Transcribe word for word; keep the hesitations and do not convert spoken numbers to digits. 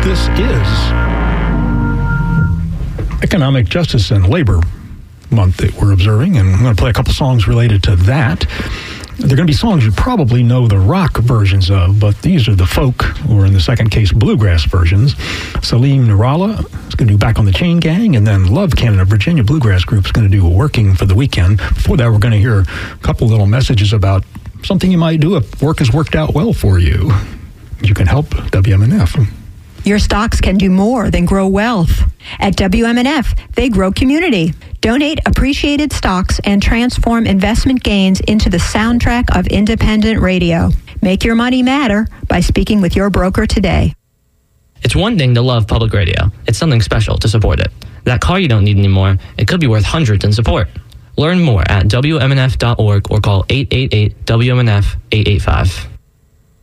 This is Economic Justice and Labor Month that we're observing, and I'm going to play a couple songs related to that. They're going to be songs you probably know the rock versions of, but these are the folk, or in the second case, bluegrass versions. Salim Nurala is going to do Back on the Chain Gang, and then Love Canada, Virginia Bluegrass Group, is going to do Working for the Weekend. Before that, we're going to hear a couple little messages about something you might do if work has worked out well for you. You can help W M N F. Your stocks can do more than grow wealth. At W M N F, they grow community. Donate appreciated stocks and transform investment gains into the soundtrack of independent radio. Make your money matter by speaking with your broker today. It's one thing to love public radio. It's something special to support it. That car you don't need anymore, it could be worth hundreds in support. Learn more at W M N F dot org or call eight eight eight W M N F eight eight five.